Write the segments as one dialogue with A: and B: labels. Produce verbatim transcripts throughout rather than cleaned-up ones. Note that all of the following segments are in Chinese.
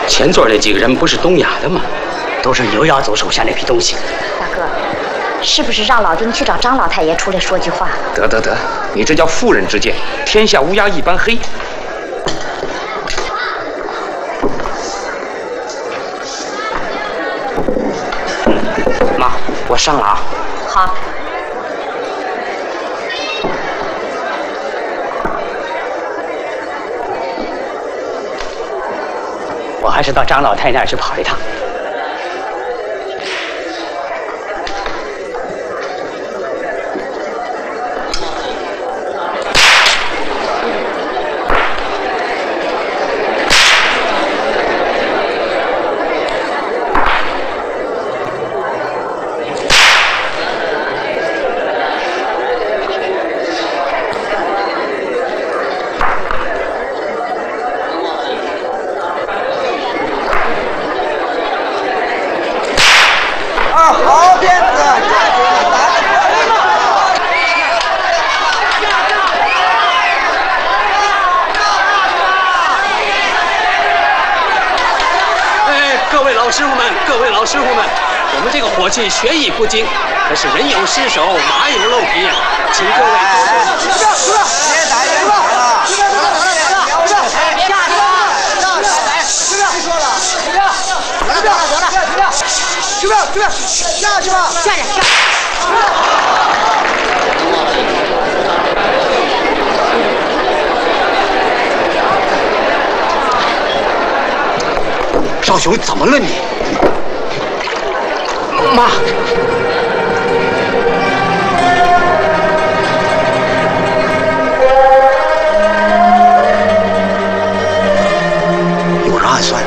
A: 前座那几个人不是东亚的吗？
B: 都是刘耀祖手下那批东西。
C: 大哥，是不是让老丁去找张老太爷出来说句话？
A: 得得得，你这叫妇人之见，天下乌鸦一般黑。妈，我上了啊。
C: 好。
B: 我还是到张老太那儿去跑一趟。
D: 火器学艺不精，可是人有失手，马有漏皮，请各位多多。
E: 别打人打了，这边打了，打了，别打了，让打来，这边说了，这边，这边，得了，这边，这边，下去吧，下去，下去。
B: 少雄，怎么了你？妈，有人暗算。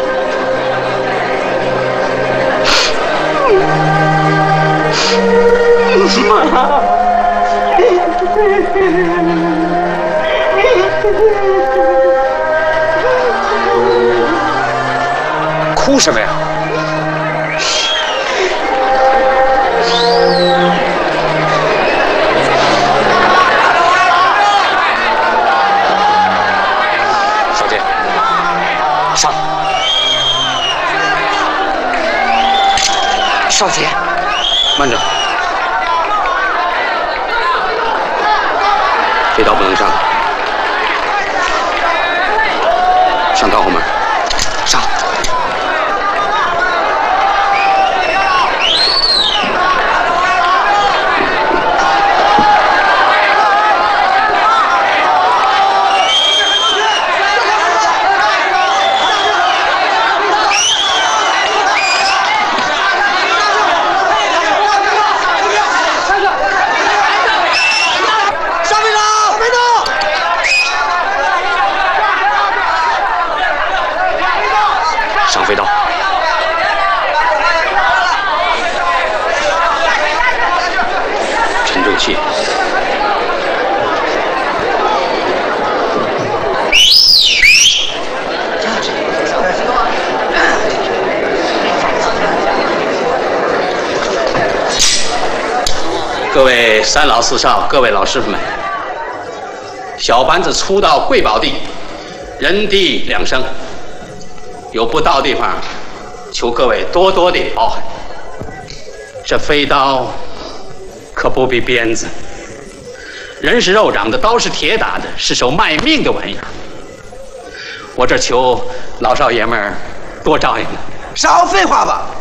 B: 妈，哭什么呀？上，少杰，
A: 慢着，这刀不能上，上刀后面，上。飞刀，沉住气。
D: 各位三老四少，各位老师傅们，小班子初到贵宝地，人地两生。有不到的地方，求各位多多的包涵。这飞刀可不比鞭子，人是肉长的，刀是铁打的，是手卖命的玩意儿。我这求老少爷们儿多照应了。
E: 少废话吧！